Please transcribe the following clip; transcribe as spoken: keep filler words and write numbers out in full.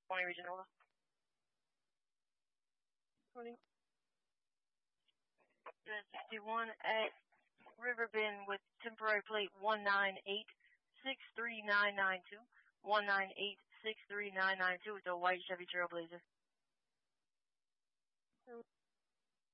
twenty Regional. twenty. sixty-one at Riverbend with temporary plate one nine eight six three nine nine two. one nine eight six three nine nine two with the white Chevy Trailblazer.